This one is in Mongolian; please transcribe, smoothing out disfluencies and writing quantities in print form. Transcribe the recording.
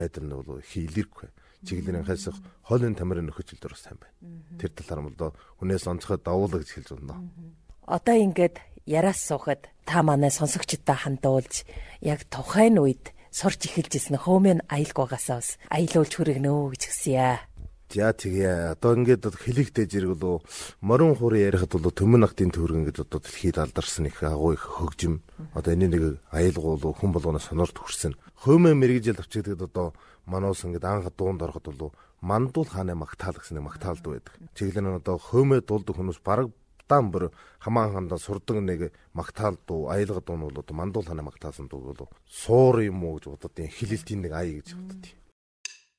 айдар нь бол хийлэрхгүй. Чиглэлийн хайсах хоолын тамирын нөхөцөл дөр сайн байна. Тэр талаар бол хүнээс онцгой давуулаа гэж хэлж байна. Одоо ингээд яраас суухад та манай сонсогчдод хандуулж яг тухайн үед сурч эхэлжсэн хөөмийн аялгаагаас бас аялуулж хүргэнэ гэж хүсье. За тэгээ одоо ингээд хэлэхдээ зэрэг бол морин хуурын ярихад бол төмөн нагдын төргөн гэж одоо дэлхийд алдарсан их агуу их хөгжим. Одоо энэ нэг аялгуул хүн болгоноос сонорт хүрсэн. Хөөмөө мэрэгжил авчигдаад одоо мануус ингээд анх дуунд ороход бол мандуул хааны магтаал гэсэн нэг магтаалд байдаг. Чиглэл нь одоо хөөмөө дуулдаг хүмүүс бараг дан бүр хамаан хандаа сурдаг нэг магтаал дуу аялга дуу нь бол одоо мандуул хааны магтаасан дуу бол суур юм уу гэж бодод хэлэлтийн нэг ая гэж бодод.